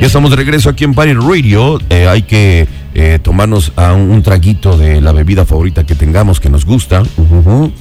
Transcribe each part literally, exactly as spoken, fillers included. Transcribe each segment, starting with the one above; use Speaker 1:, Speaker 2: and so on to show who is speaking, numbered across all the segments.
Speaker 1: Ya estamos de regreso aquí en Pirate Radio. Eh, hay que eh, tomarnos a un, un traguito de la bebida favorita que tengamos, que nos gusta. Uh-huh.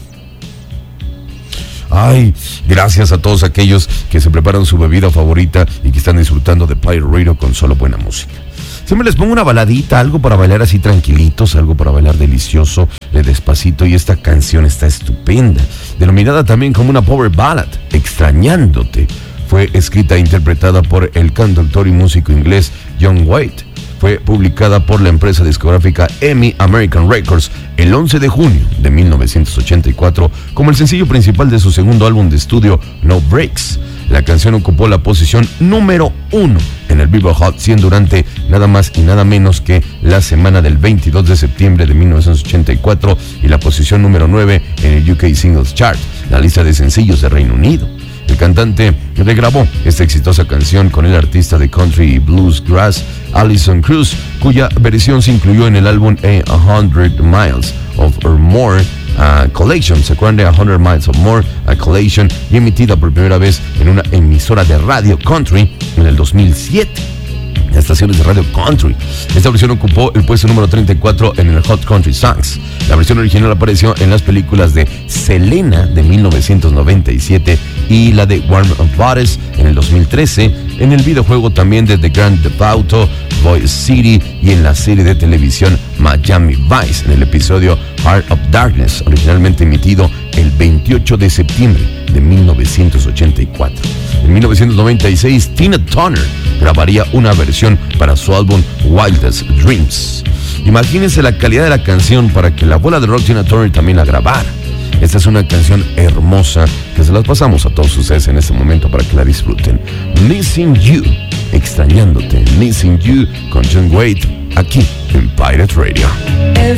Speaker 1: Ay, gracias a todos aquellos que se preparan su bebida favorita y que están disfrutando de Pirate Radio con solo buena música. Siempre les pongo una baladita, algo para bailar así tranquilitos, algo para bailar delicioso, de despacito, y esta canción está estupenda, denominada también como una power ballad, Extrañándote. Fue escrita e interpretada por el cantautor y músico inglés John Waite. Fue publicada por la empresa discográfica E M I American Records el once de junio de mil novecientos ochenta y cuatro como el sencillo principal de su segundo álbum de estudio No Breaks. La canción ocupó la posición número uno en el Billboard Hot cien durante nada más y nada menos que la semana del veintidós de septiembre de mil novecientos ochenta y cuatro y la posición número nueve en el U K Singles Chart, la lista de sencillos de Reino Unido. El cantante regrabó esta exitosa canción con el artista de country y bluesgrass Alison Krauss, cuya versión se incluyó en el álbum A Hundred Miles of or More uh, Collection. ¿Se acuerdan de A Hundred Miles of More a Collection? Y emitida por primera vez en una emisora de radio country en el dos mil siete. Estaciones de radio country. Esta versión ocupó el puesto número treinta y cuatro en el Hot Country Songs. La versión original apareció en las películas de Selena de mil novecientos noventa y siete y la de Warm Bodies en el dos mil trece, en el videojuego también de The Grand Theft Auto Vice City y en la serie de televisión Miami Vice en el episodio Heart of Darkness, originalmente emitido el veintiocho de septiembre de mil novecientos ochenta y cuatro. En mil novecientos noventa y seis, Tina Turner grabaría una versión para su álbum Wildest Dreams. Imagínense la calidad de la canción para que la abuela de rock Tina Turner también la grabara. Esta es una canción hermosa que se las pasamos a todos ustedes en este momento para que la disfruten. Missing You, Extrañándote, Missing You con John Waite, aquí en Pirate Radio.